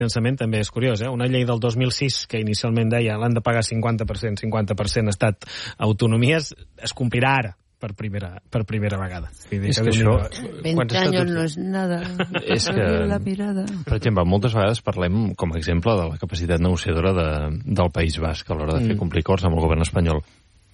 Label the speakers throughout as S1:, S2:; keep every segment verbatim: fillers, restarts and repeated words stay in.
S1: finançament també és curiós, eh? Una llei del dos mil sis que inicialment deia l'han de pagar cinquanta per cent, cinquanta per cent estat autonomies, es complirà ara per primera, per primera vegada.
S2: És que això...
S3: veinte anys no és nada.
S2: És que,
S3: la mirada.
S2: Per exemple, moltes vegades parlem, com a exemple, de la capacitat negociadora de, del País Basc a l'hora de fer complir acords amb el govern espanyol.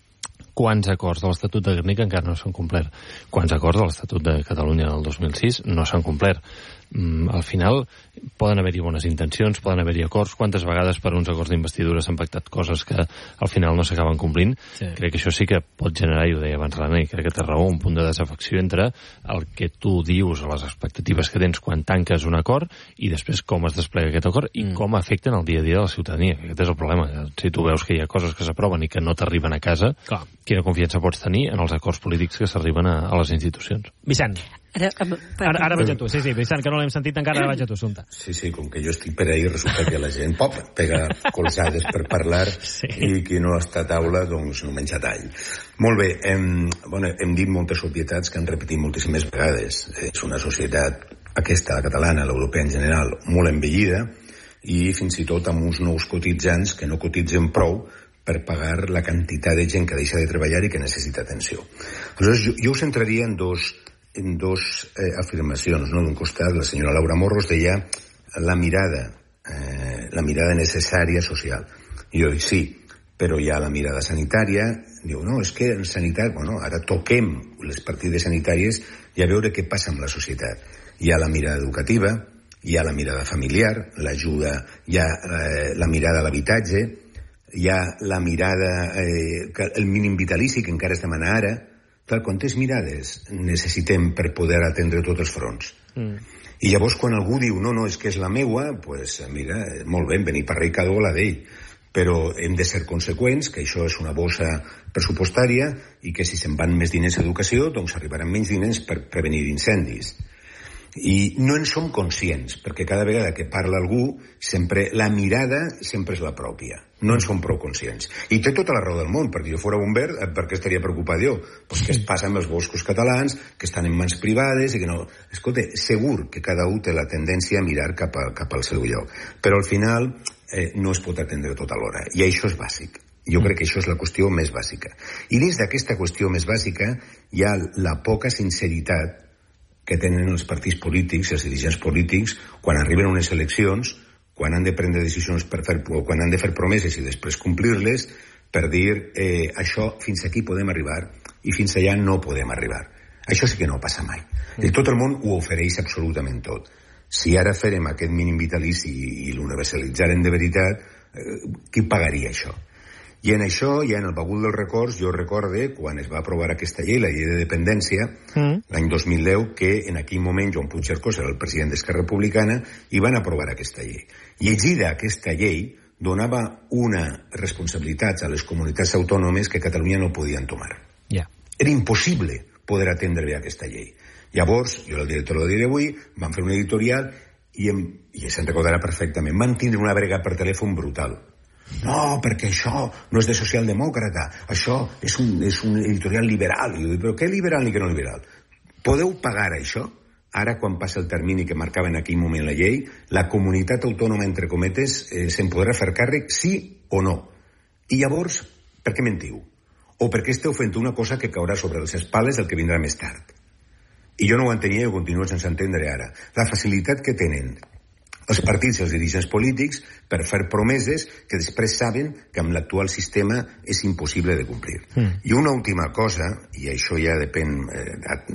S2: Quants acords de l'Estatut de Gernika encara no s'han complert? Quants acords de l'Estatut de Catalunya del dos mil sis no s'han complert? Mm, al final poden haver-hi bones intencions, poden haver-hi acords. Quantes vegades per uns acords d'investidura s'han pactat coses que al final no s'acaben complint? Sí. Crec que això sí que pot generar, i ho deia abans l'Anna, i crec que té raó, un punt de desafecció entre el que tu dius o les expectatives que tens quan tanques un acord i després com es desplega aquest acord i mm. com afecten el dia a dia de la ciutadania. Aquest és el problema. Si tu veus que hi ha coses que s'aproven i que no t'arriben a casa, clar, quina confiança pots tenir en els acords polítics que s'arriben a, a les institucions?
S1: Vicent. Ara, ara, ara vaig a tu, sí, sí, Vicent, que no l'hem sentit encara, ara vaig a tu, Assumpta.
S4: Sí, sí, com que jo estic per ahí, resulta que la gent pop, pega colzades per parlar sí. i qui no està a taula, doncs no menja tall. Molt bé, hem, bueno, hem dit moltes obvietats que han repetit moltíssimes vegades. És una societat, aquesta, la catalana, l'europea en general, molt envellida i fins i tot amb uns nous cotitzants que no cotitzen prou per pagar la quantitat de gent que deixa de treballar i que necessita atenció. Aleshores, jo, jo ho centraria en dos en dos eh, afirmacions, no? D'un costat, la senyora Laura Morros deia la mirada, eh, la mirada necessària social. I jo dic, sí, però hi ha la mirada sanitària. Diu, no, és que en sanitat, bueno, ara toquem les partides sanitàries i a veure què passa amb la societat. Hi ha la mirada educativa, hi ha la mirada familiar, l'ajuda, hi ha eh, la mirada a l'habitatge, hi ha la mirada, eh, el mínim vitalici que encara es demana ara. Clar, quantes mirades necessitem per poder atendre tots els fronts? Mm. I llavors quan algú diu no, no, és que és la meua, pues mira, molt bé, venir per rei cada la d'ell, però hem de ser conseqüents, que això és una bossa pressupostària i que si se'n van més diners a educació, doncs arribaran menys diners per prevenir incendis. I no en som conscients, perquè cada vegada que parla algú, sempre la mirada sempre és la pròpia. No en som prou conscients. I té tota la raó del món, perquè jo fora bomber, per què estaria preocupat jo? Pues què es passa amb els boscos catalans, que estan en mans privades i que no... Escolta, segur que cada un té la tendència a mirar cap, a, cap al seu lloc. Però al final eh, no es pot atendre tot alhora. I això és bàsic. Jo crec que això és la qüestió més bàsica. I dins d'aquesta qüestió més bàsica hi ha la poca sinceritat que tenen els partits polítics, els dirigents polítics, quan arriben unes eleccions, quan han de prendre decisions per fer, o quan han de fer promeses i després complir-les, per dir eh, això fins aquí podem arribar i fins allà no podem arribar. Això sí que no passa mai. I tot el món ho ofereix absolutament tot. Si ara farem aquest mínim vitalici i, i l'universalitzarem de veritat, eh, qui pagaria això? I en això, ja en el bagul dels records, jo recorde quan es va aprovar aquesta llei, la llei de dependència, mm. l'any dos mil deu, que en aquell moment Joan Puigcercós era el president d'Esquerra Republicana i van aprovar aquesta llei. Llegida aquesta llei, donava una responsabilitat a les comunitats autònomes que Catalunya no podien tomar.
S1: Yeah.
S4: Era impossible poder atendre bé aquesta llei. Llavors, jo el director de d'avui, vam fer un editorial i, em, i se'n recordarà perfectament, van tindre una brega per telèfon brutal. No, perquè això no és de socialdemòcrata, això és un, és un editorial liberal. I jo dic, però què liberal ni què no liberal? Podeu pagar això? Ara, quan passa el termini que marcava en aquell moment la llei, la comunitat autònoma, entre cometes, eh, se'n podrà fer càrrec, sí o no. I llavors, per què mentiu? O per què esteu fent una cosa que caurà sobre les espales del que vindrà més tard? I jo no ho entenia i ho continuo sense entendre ara. La facilitat que tenen els partits i els dirigents polítics per fer promeses que després saben que amb l'actual sistema és impossible de complir. Mm. I una última cosa, i això ja depèn, eh,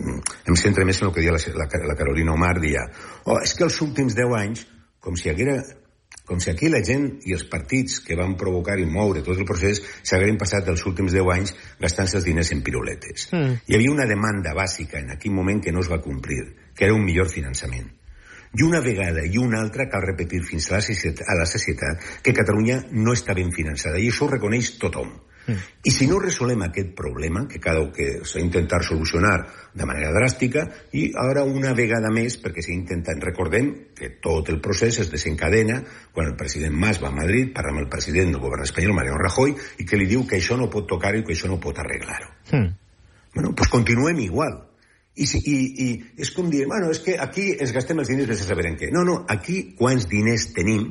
S4: em centre més en el que deia la, la, la Carolina Omar, deia, oh, és que els últims deu anys, com si haguera, com si aquí la gent i els partits que van provocar i moure tot el procés s'hagueren passat els últims deu anys gastant-se els diners en piruletes. Mm. Hi havia una demanda bàsica en aquell moment que no es va complir, que era un millor finançament. I una vegada i una altra cal repetir fins a la societat, a la societat que Catalunya no està ben finançada, i això ho reconeix tothom. Mm. I si no resolem aquest problema, que cada que s'ha d'intentar solucionar de manera dràstica, i ara una vegada més, perquè s'ha intentat, recordem que tot el procés es desencadena quan el president Mas va a Madrid, parla amb el president del govern espanyol, Mariano Rajoy, i que li diu que això no pot tocar i que això no pot arreglar-ho. Mm. Bueno, pues continuem igual. I, i, i és com dir, bueno, és que aquí ens gastem els diners sense saber en què. No, no, aquí quants diners tenim